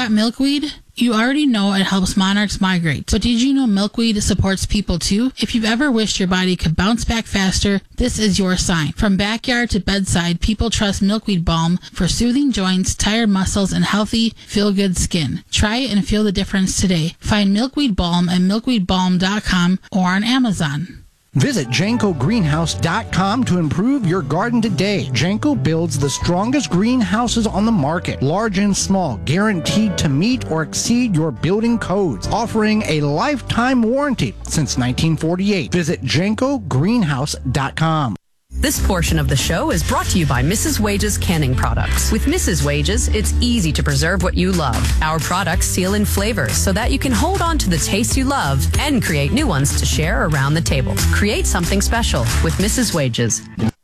got milkweed? You already know it helps monarchs migrate, but did you know milkweed supports people too? If you've ever wished your body could bounce back faster, this is your sign. From backyard to bedside, people trust milkweed balm for soothing joints, tired muscles, and healthy, feel-good skin. Try it and feel the difference today. Find milkweed balm at milkweedbalm.com or on Amazon. Visit JankoGreenhouse.com to improve your garden today. Janko builds the strongest greenhouses on the market, large and small, guaranteed to meet or exceed your building codes, offering a lifetime warranty since 1948. Visit JankoGreenhouse.com. This portion of the show is brought to you by Mrs. Wages Canning Products. With Mrs. Wages, it's easy to preserve what you love. Our products seal in flavors so that you can hold on to the taste you love and create new ones to share around the table. Create something special with Mrs. Wages.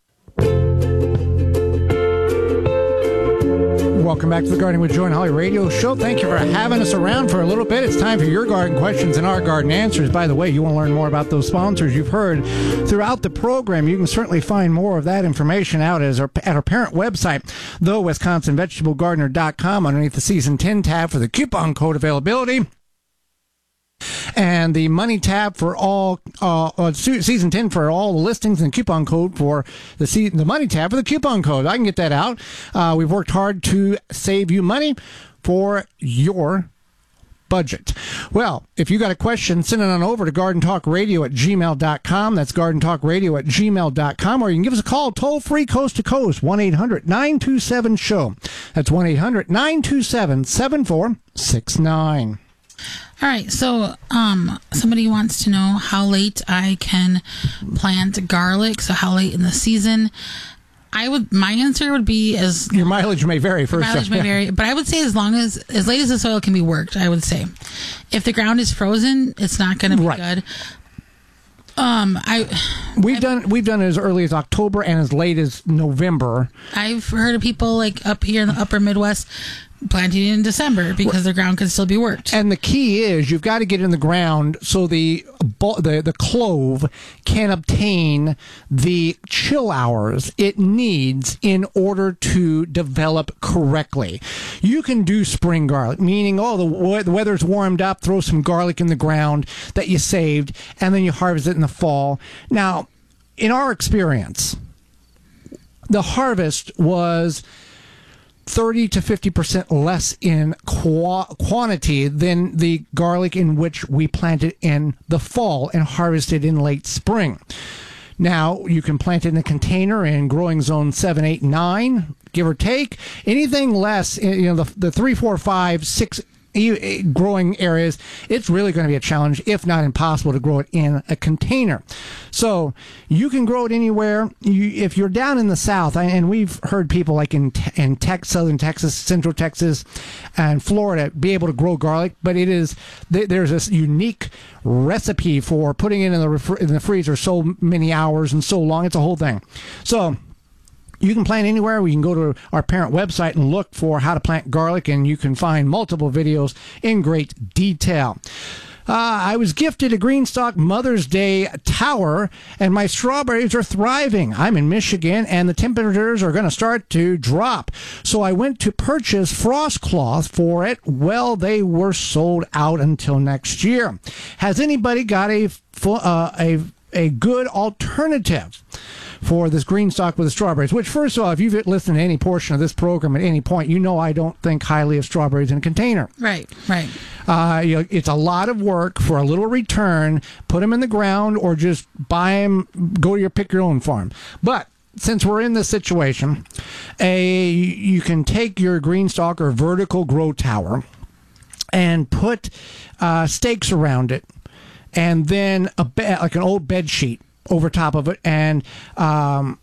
Welcome back to the Gardening with Joe and Holly radio show. Thank you for having us around for a little bit. It's time for your garden questions and our garden answers. By the way, you want to learn more about those sponsors you've heard throughout the program. You can certainly find more of that information out at our parent website, thewisconsinvegetablegardener.com, underneath the Season 10 tab for the coupon code availability. And the money tab for all season 10 for all the listings, and coupon code for the money tab for the coupon code. I can get that out. We've worked hard to save you money for your budget. Well, if you got a question, send it on over to gardentalkradio@gmail.com. That's gardentalkradio@gmail.com. Or you can give us a call toll free, coast to coast, 1-800-927-SHOW. That's 1-800-927-7469. All right, so somebody wants to know how late I can plant garlic. So how late in the season? My answer would be your mileage may vary. But I would say as late as the soil can be worked. I would say, if the ground is frozen, it's not going to be good. We've done it as early as October and as late as November. I've heard of people like up here in the upper Midwest planting in December because the ground can still be worked. And the key is you've got to get in the ground so the clove can obtain the chill hours it needs in order to develop correctly. You can do spring garlic, meaning the weather's warmed up, throw some garlic in the ground that you saved, and then you harvest it in the fall. Now, in our experience, the harvest was 30 to 50% less in quantity than the garlic in which we planted in the fall and harvested in late spring. Now, you can plant it in a container in growing zone 7, 8, 9, give or take. Anything less, the 3, 4, 5, 6 growing areas, it's really going to be a challenge, if not impossible, to grow it in a container. So you can grow it anywhere. If you're down in the south, and we've heard people like in southern Texas, central Texas, and Florida be able to grow garlic, but there's this unique recipe for putting it in the freezer so many hours and so long. It's a whole thing. So you can plant anywhere. We can go to our parent website and look for how to plant garlic, and you can find multiple videos in great detail. I was gifted a Greenstock Mother's Day tower, and my strawberries are thriving. I'm in Michigan, and the temperatures are going to start to drop. So I went to purchase frost cloth for it. Well, they were sold out until next year. Has anybody got a good alternative for this Greenstock with the strawberries? Which, first of all, if you've listened to any portion of this program at any point, you know I don't think highly of strawberries in a container. Right. It's a lot of work for a little return. Put them in the ground or just buy them, pick your own farm. But since we're in this situation, you can take your Greenstock or vertical grow tower and put stakes around it, and then like an old bed sheet over top of it, and tie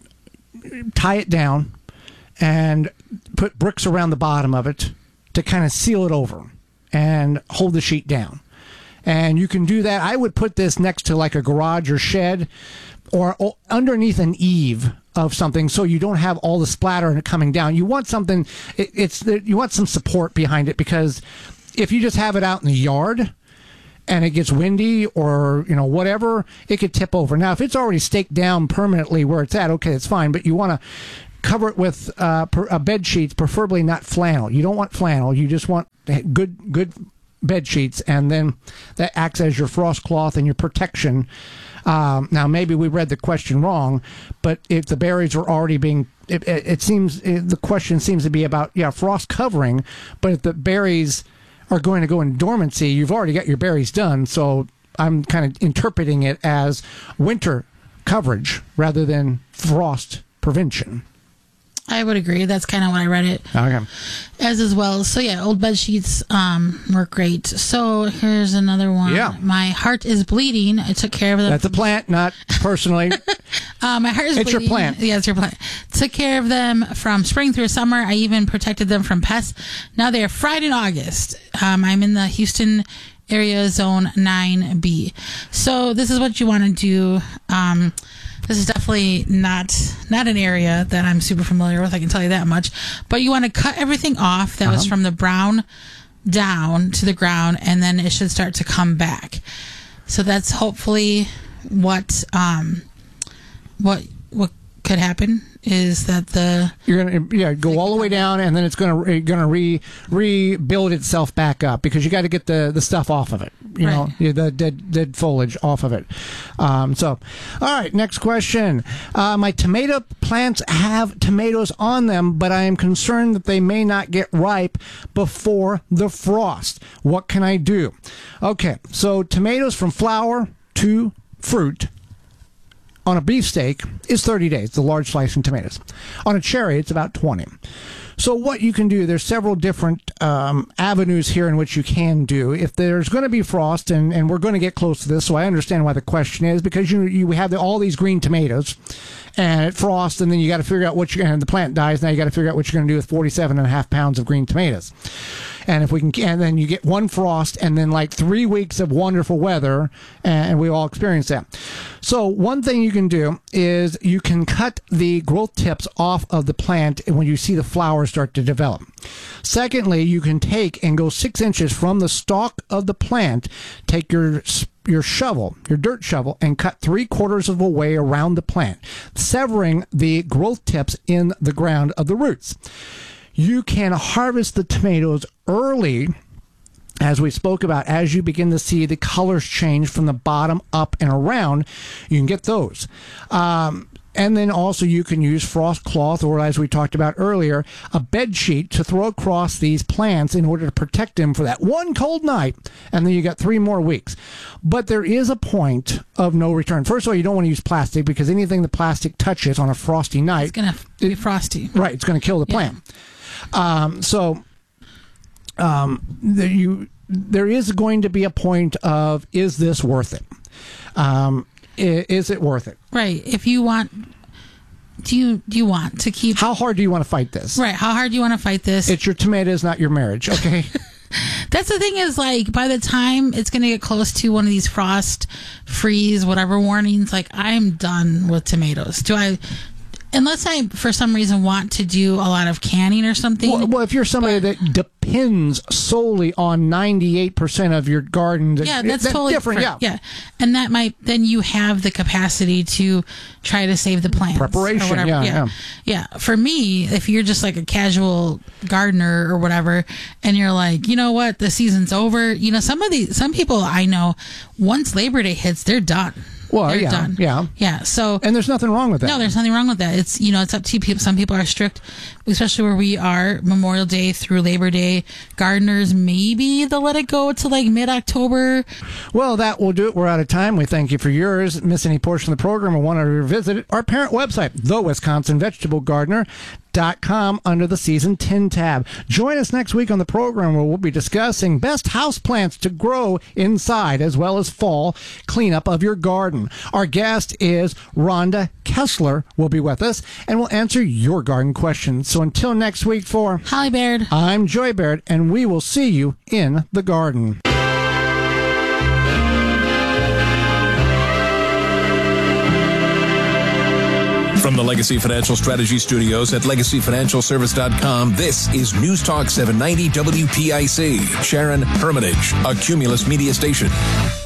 it down and put bricks around the bottom of it to kind of seal it over and hold the sheet down. And you can do that. I would put this next to like a garage or shed or underneath an eave of something, so you don't have all the splatter coming down. You want something, you want some support behind it, because if you just have it out in the yard and it gets windy or, whatever, it could tip over. Now, if it's already staked down permanently where it's at, okay, it's fine. But you want to cover it with bed sheets, preferably not flannel. You don't want flannel. You just want good bed sheets, and then that acts as your frost cloth and your protection. Now, maybe we read the question wrong, but if the berries are already being, it seems the question seems to be about frost covering, but if the berries are going to go in dormancy, you've already got your berries done. So I'm kind of interpreting it as winter coverage rather than frost prevention. I would agree. That's kind of what I read it as well. So, old bed sheets work great. So, here's another one. Yeah. My heart is bleeding. I took care of them. That's a plant, not personally. My heart is bleeding. It's your plant. Yeah, it's your plant. Took care of them from spring through summer. I even protected them from pests. Now they are fried in August. I'm in the Houston area, zone 9B. So, this is what you want to do. This is definitely not an area that I'm super familiar with. I can tell you that much. But you want to cut everything off that was from the brown down to the ground, and then it should start to come back. So that's hopefully what could happen is that you're gonna go all the way down, and then it's gonna rebuild itself back up because you got to get the stuff off of it. You know, the dead foliage off of it. So, all right, next question. My tomato plants have tomatoes on them, but I am concerned that they may not get ripe before the frost. What can I do? Okay, so tomatoes from flower to fruit on a beefsteak is 30 days, the large slicing tomatoes. On a cherry, it's about 20. So what you can do, there's several different avenues here in which you can do. If there's going to be frost, and we're going to get close to this, so I understand why the question is, because you have all these green tomatoes, and it frosts, and then you got to figure out and the plant dies, now you got to figure out what you're going to do with 47.5 pounds of green tomatoes. And and then you get one frost, and then like 3 weeks of wonderful weather, and we all experience that. So one thing you can do is you can cut the growth tips off of the plant when you see the flowers start to develop. Secondly, you can take and go 6 inches from the stalk of the plant, take your shovel, your dirt shovel, and cut 3/4 of a way around the plant, severing the growth tips in the ground of the roots. You can harvest the tomatoes early, as we spoke about, as you begin to see the colors change from the bottom up and around. You can get those. And then also you can use frost cloth, or as we talked about earlier, a bed sheet to throw across these plants in order to protect them for that one cold night, and then you got 3 more weeks. But there is a point of no return. First of all, you don't want to use plastic, because anything the plastic touches on a frosty night, it's going to be frosty. Right, it's going to kill the plant. There is going to be a point of, is this worth it? Is it worth it? Right. If you want, do you want to keep? How hard do you want to fight this? Right. How hard do you want to fight this? It's your tomatoes, not your marriage. Okay. That's the thing is, like, by the time it's going to get close to one of these frost, freeze, whatever warnings, like, I'm done with tomatoes. Unless I, for some reason, want to do a lot of canning or something. Well, if you're somebody that depends solely on 98% of your garden, that's totally different. Yeah, and then you have the capacity to try to save the plants. Preparation, or whatever. Yeah. For me, if you're just like a casual gardener or whatever, and you're like, you know what, the season's over. You know, some people I know, once Labor Day hits, they're done. Well, they're done. Yeah. So, and there's nothing wrong with that. No, there's nothing wrong with that. It's, it's up to people. Some people are strict, especially where we are, Memorial Day through Labor Day. Gardeners, maybe they'll let it go to like mid-October. Well, that will do it. We're out of time. We thank you for yours. Miss any portion of the program or want to revisit our parent website, thewisconsinvegetablegardener.com, under the Season 10 tab. Join us next week on the program, where we'll be discussing best houseplants to grow inside, as well as fall cleanup of your garden. Our guest is Rhonda Kessler will be with us, and we'll answer your garden questions. So until next week, for Holly Baird, I'm Joy Baird, and we will see you in the garden. From the Legacy Financial Strategy Studios at LegacyFinancialService.com, this is News Talk 790 WPIC. Sharon Hermitage, a Cumulus Media Station.